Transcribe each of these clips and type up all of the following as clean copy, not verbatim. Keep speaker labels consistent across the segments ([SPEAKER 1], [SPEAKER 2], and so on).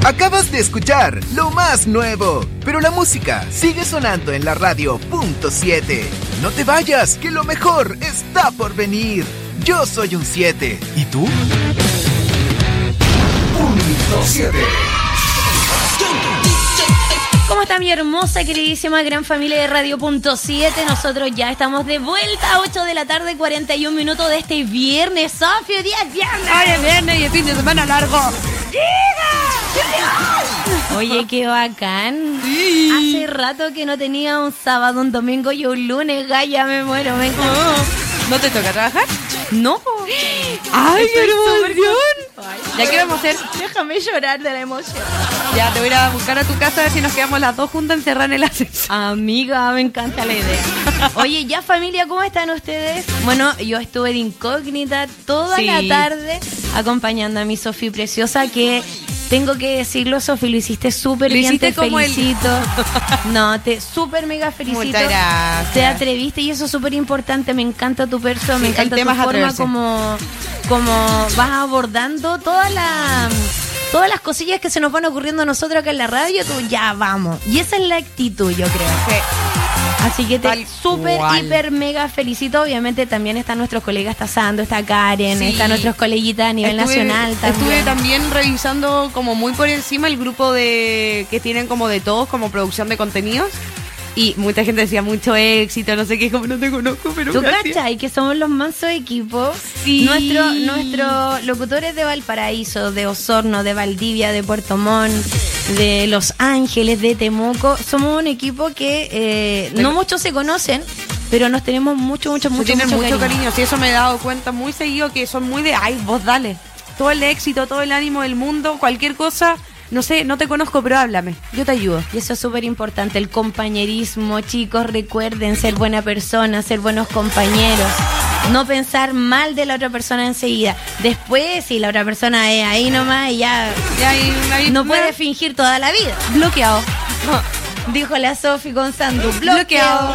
[SPEAKER 1] Acabas de escuchar lo más nuevo, pero la música sigue sonando en la radio .7. No te vayas, que lo mejor está por venir. Yo soy un 7. ¿Y tú?
[SPEAKER 2] .7.
[SPEAKER 3] ¿Cómo está mi hermosa, queridísima, gran familia de Radio .7? Nosotros ya estamos de vuelta a 8 de la tarde, 41 minutos de este viernes. Sofía, día viernes.
[SPEAKER 4] Hoy es viernes y el fin de semana largo.
[SPEAKER 3] Oye, qué bacán.
[SPEAKER 4] Sí.
[SPEAKER 3] Hace rato que no tenía un sábado, un domingo y un lunes, Gaya, me muero, me encanta.
[SPEAKER 4] ¿No te toca trabajar?
[SPEAKER 3] No.
[SPEAKER 4] ¡Ay, qué
[SPEAKER 3] Estoy
[SPEAKER 4] emoción! ¿Ya qué vamos a hacer?
[SPEAKER 3] Déjame llorar de la emoción.
[SPEAKER 4] Ya, te voy a ir a buscar a tu casa a ver si nos quedamos las dos juntas encerradas en el ascensor.
[SPEAKER 3] Amiga, me encanta la idea. Oye, ya familia, ¿cómo están ustedes? Bueno, yo estuve de incógnita toda la tarde acompañando a mi Sofi preciosa, que tengo que decirlo, Sofi, lo hiciste súper bien, te felicito. No, te súper mega felicito.
[SPEAKER 4] Muchas gracias.
[SPEAKER 3] Te atreviste y eso es súper importante, me encanta tu persona, me encanta tu forma como vas abordando todas las cosillas que se nos van ocurriendo a nosotros acá en la radio, tú ya vamos. Y esa es la actitud, yo creo.
[SPEAKER 4] Sí.
[SPEAKER 3] Así que te súper, hiper, mega felicito. Obviamente también están nuestros colegas, está Sando, está Karen,
[SPEAKER 4] sí.
[SPEAKER 3] Están nuestros coleguitas a nivel nacional también.
[SPEAKER 4] Estuve también revisando como muy por encima el grupo que tienen como de todos, como producción de contenidos. Y mucha gente decía mucho éxito, no sé qué, como no te conozco, pero
[SPEAKER 3] ¿tú cachai que somos los mansos equipos?
[SPEAKER 4] Sí.
[SPEAKER 3] Nuestros locutores de Valparaíso, de Osorno, de Valdivia, de Puerto Montt, de Los Ángeles, de Temuco, somos un equipo que no muchos se conocen, pero nos tenemos mucho cariño.
[SPEAKER 4] Sí, eso me he dado cuenta muy seguido, que son muy de, ay, vos dale, todo el éxito, todo el ánimo del mundo, cualquier cosa. No sé, no te conozco, pero háblame. Yo te ayudo.
[SPEAKER 3] Y eso es súper importante, el compañerismo. Chicos, recuerden ser buena persona, ser buenos compañeros. No pensar mal de la otra persona enseguida. Después, si la otra persona es ahí nomás, ya no puede fingir toda la vida.
[SPEAKER 4] Bloqueado.
[SPEAKER 3] No. Dijo la Sofi con Sandu.
[SPEAKER 4] Bloqueo.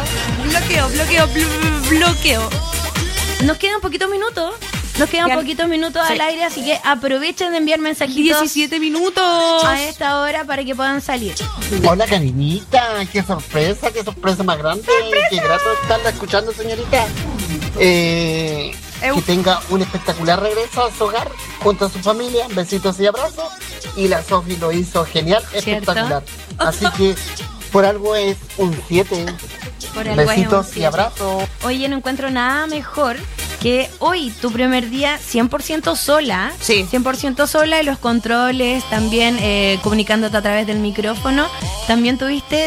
[SPEAKER 3] Nos quedan poquitos minutos. Al aire, así que aprovechen de enviar mensajitos.
[SPEAKER 4] 17 minutos
[SPEAKER 3] a esta hora para que puedan salir.
[SPEAKER 5] Hola, cariñita, qué sorpresa más grande. Qué grato estarla escuchando, señorita. Que tenga un espectacular regreso a su hogar junto a su familia. Besitos y abrazos. Y la Sofi lo hizo genial, espectacular. Así que por algo es un 7. Besitos y abrazos.
[SPEAKER 3] Oye, no encuentro nada mejor que hoy, tu primer día 100% sola.
[SPEAKER 4] Sí.
[SPEAKER 3] 100% sola, y los controles también, comunicándote a través del micrófono. También tuviste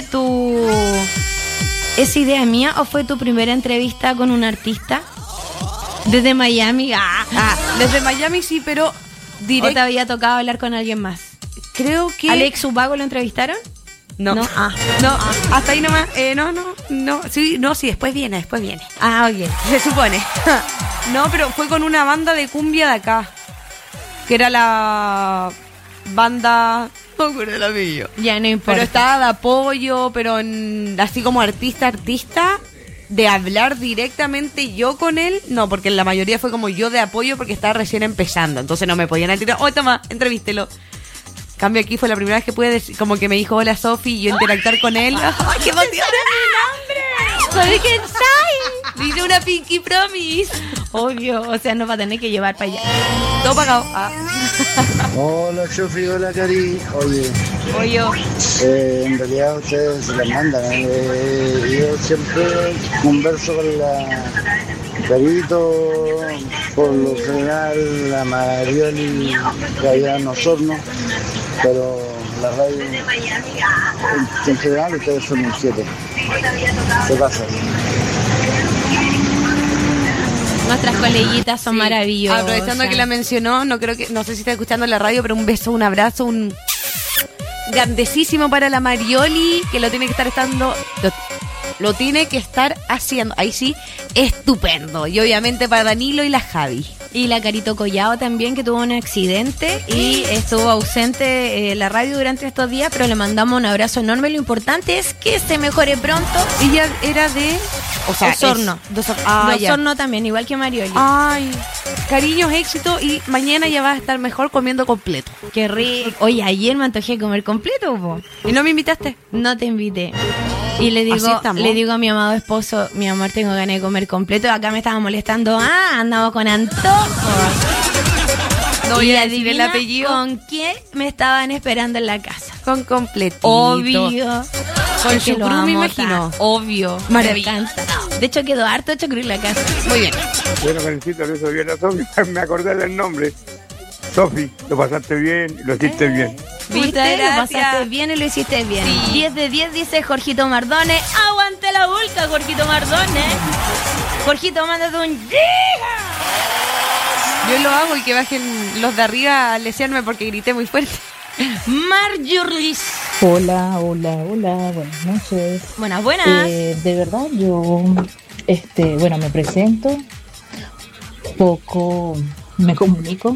[SPEAKER 3] ¿es idea mía o fue tu primera entrevista con un artista? Desde Miami.
[SPEAKER 4] Desde Miami sí, pero
[SPEAKER 3] ¿o te había tocado hablar con alguien más?
[SPEAKER 4] Creo que
[SPEAKER 3] ¿Alex Ubago lo entrevistaron?
[SPEAKER 4] No. Hasta ahí nomás. No. Sí, después viene.
[SPEAKER 3] Ok.
[SPEAKER 4] Se supone. No, pero fue con una banda de cumbia de acá. Que era la banda... No acuerdo el apellido.
[SPEAKER 3] Ya, no importa.
[SPEAKER 4] Pero estaba de apoyo, pero así como artista. De hablar directamente yo con él, no, porque la mayoría fue como yo de apoyo porque estaba recién empezando. Entonces no me podían tirar. Toma, entrevístelo. Cambio, aquí fue la primera vez que pude decir, como que me dijo hola Sofi y yo interactuar con él. ¡Ay, qué emoción! ¡Mi nombre! ¡Soy Kensai! Dice una Pinky Promise.
[SPEAKER 3] Obvio, o sea, nos va a tener que llevar para allá.
[SPEAKER 4] Todo pagado.
[SPEAKER 5] Hola, Sofi, hola, Cari. Oye, en realidad ustedes se la mandan. Yo siempre converso con la Carito, por lo general la Marioli, allá en Osorno, pero la radio en general ustedes son un 7. Se pasa.
[SPEAKER 3] Nuestras coleguitas son maravillosas.
[SPEAKER 4] Aprovechando que la mencionó, no sé si está escuchando la radio, pero un beso, un abrazo, un grandísimo para la Marioli, que lo tiene que estar haciendo, ahí sí, estupendo. Y obviamente para Danilo y la Javi.
[SPEAKER 3] Y la Carito Collao también, que tuvo un accidente y estuvo ausente la radio durante estos días, pero le mandamos un abrazo enorme. Lo importante es que se mejore pronto.
[SPEAKER 4] Ella era de...
[SPEAKER 3] Osorno. De Osorno también, igual que Marioli.
[SPEAKER 4] Ay, cariños, éxito y mañana ya vas a estar mejor comiendo completo.
[SPEAKER 3] Qué rico. Oye, ayer me antojé de comer completo, po.
[SPEAKER 4] ¿Y no me invitaste?
[SPEAKER 3] No te invité. Y le digo a mi amado esposo, mi amor, tengo ganas de comer completo. Acá me estaba molestando. Andamos con antojos.
[SPEAKER 4] No voy a decir el apellido.
[SPEAKER 3] ¿Con quién me estaban esperando en la casa?
[SPEAKER 4] Con completito.
[SPEAKER 3] Obvio.
[SPEAKER 4] Con chucrú, me imagino.
[SPEAKER 3] Obvio.
[SPEAKER 4] Maravilla.
[SPEAKER 3] De hecho, quedó harto chucrú en la casa.
[SPEAKER 4] Muy bien.
[SPEAKER 2] Bueno, felicito, lo hizo bien a Sofi. Me acordé del nombre. Sofi, lo pasaste bien, lo hiciste bien.
[SPEAKER 3] ¿Viste? Lo pasaste bien y lo hiciste bien. Sí. 10 de 10 dice Jorgito Mardone. ¡Aguante la vulca, Jorgito Mardone! Jorgito, mándate un giga.
[SPEAKER 4] Yo lo hago y que bajen los de arriba a lesearme porque grité muy fuerte.
[SPEAKER 3] Marjorie.
[SPEAKER 6] Hola, buenas noches.
[SPEAKER 3] Buenas.
[SPEAKER 6] De verdad, yo, me presento, poco me comunico,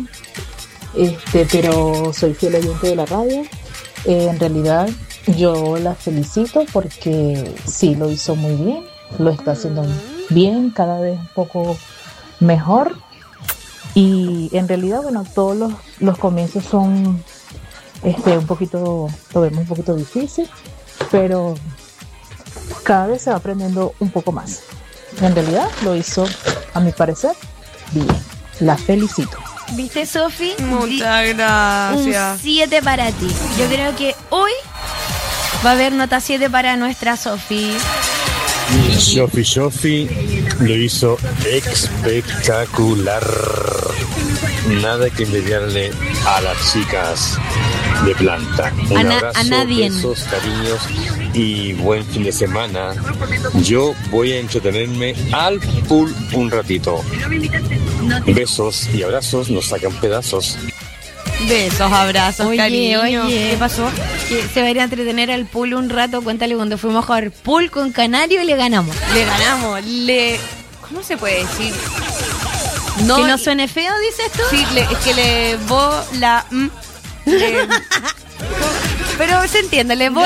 [SPEAKER 6] pero soy fiel oyente de la radio. En realidad, yo la felicito porque sí, lo hizo muy bien, lo está haciendo bien, cada vez un poco mejor. Y en realidad, todos los comienzos son lo vemos un poquito difícil, pero cada vez se va aprendiendo un poco más. En realidad lo hizo, a mi parecer, bien. La felicito.
[SPEAKER 3] ¿Viste, Sofi?
[SPEAKER 4] Muchas gracias.
[SPEAKER 3] Un 7 para ti. Yo creo que hoy va a haber nota 7 para nuestra Sofi.
[SPEAKER 7] Sofi lo hizo espectacular. Nada que envidiarle a las chicas de planta. Un abrazo,
[SPEAKER 3] a nadie.
[SPEAKER 7] Besos, cariños y buen fin de semana. Yo voy a entretenerme al pool un ratito. Besos y abrazos, nos sacan pedazos.
[SPEAKER 4] Besos, abrazos, cariño.
[SPEAKER 3] Oye,
[SPEAKER 4] ¿qué pasó?
[SPEAKER 3] Que se va a ir a entretener al pool un rato. Cuéntale cuando fuimos a jugar pool con Canario y le ganamos.
[SPEAKER 4] ¿Cómo se puede decir?
[SPEAKER 3] No, ¿que no suene feo, dices tú?
[SPEAKER 4] Sí, es que le la... pero se entiende, le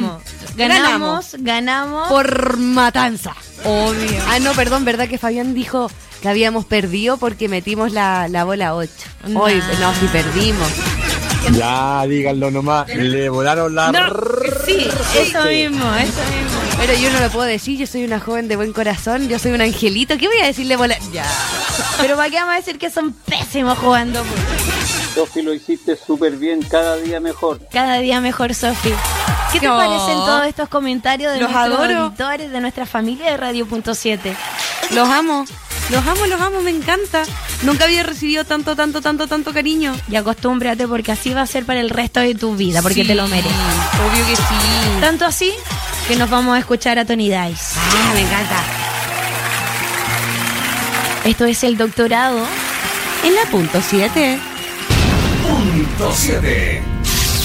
[SPEAKER 3] ganamos
[SPEAKER 4] por matanza. Obvio. No, perdón, ¿verdad que Fabián dijo que habíamos perdido porque metimos la bola 8? Hoy, no, si perdimos.
[SPEAKER 7] Ya, díganlo nomás, le volaron la...
[SPEAKER 3] Sí, eso mismo.
[SPEAKER 4] Pero yo no lo puedo decir, yo soy una joven de buen corazón, yo soy un angelito, ¿qué voy a decirle volar? Ya.
[SPEAKER 3] Pero ¿para qué vamos a decir que son pésimos jugando?
[SPEAKER 8] Sofi, lo hiciste súper bien, cada día mejor.
[SPEAKER 3] Cada día mejor, Sofi. ¿Qué te parecen todos estos comentarios de nuestros auditores, de nuestra familia de Radio.7?
[SPEAKER 4] Los amo, me encanta. Nunca había recibido tanto cariño.
[SPEAKER 3] Y acostúmbrate porque así va a ser para el resto de tu vida, porque te lo mereces.
[SPEAKER 4] Obvio que sí.
[SPEAKER 3] Tanto así que nos vamos a escuchar a Tony Dice.
[SPEAKER 4] Me encanta.
[SPEAKER 3] Esto es el doctorado
[SPEAKER 4] en la .7.
[SPEAKER 1] .7